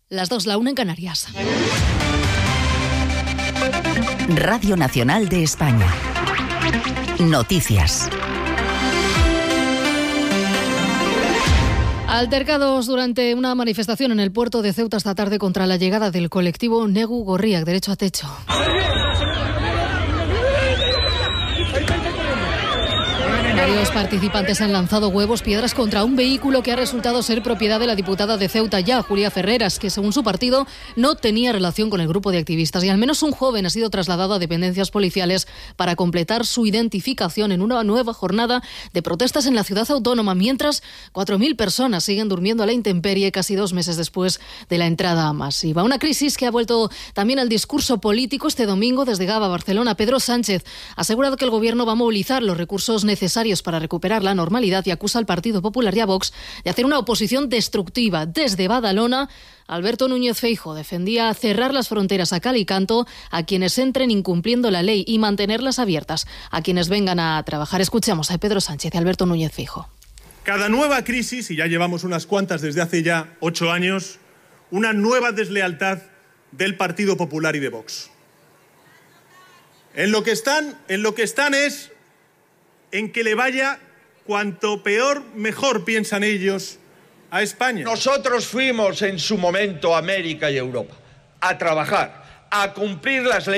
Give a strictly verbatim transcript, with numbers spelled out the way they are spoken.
Las dos, la una en Canarias. Radio Nacional de España. Noticias. Altercados durante una manifestación en el puerto de Ceuta esta tarde contra la llegada del colectivo Negu Gorriak, derecho a techo. Varios participantes han lanzado huevos, piedras contra un vehículo que ha resultado ser propiedad de la diputada de Ceuta ya, Julia Ferreras, que según su partido no tenía relación con el grupo de activistas. Y al menos un joven ha sido trasladado a dependencias policiales para completar su identificación en una nueva jornada de protestas en la ciudad autónoma, mientras cuatro mil personas siguen durmiendo a la intemperie casi dos meses después de la entrada masiva. Una crisis que ha vuelto también al discurso político. Este domingo, desde Gaba, Barcelona, Pedro Sánchez ha asegurado que el gobierno va a movilizar los recursos necesarios para recuperar la normalidad y acusa al Partido Popular y a Vox de hacer una oposición destructiva. Desde Badalona, Alberto Núñez Feijóo defendía cerrar las fronteras a cal y canto a quienes entren incumpliendo la ley y mantenerlas abiertas a quienes vengan a trabajar. Escuchamos a Pedro Sánchez y a Alberto Núñez Feijóo. Cada nueva crisis, y ya llevamos unas cuantas desde hace ya ocho años, una nueva deslealtad del Partido Popular y de Vox. En lo que están, en lo que están es en que le vaya cuanto peor, mejor, piensan ellos, a España. Nosotros fuimos en su momento a América y Europa a trabajar, a cumplir las leyes.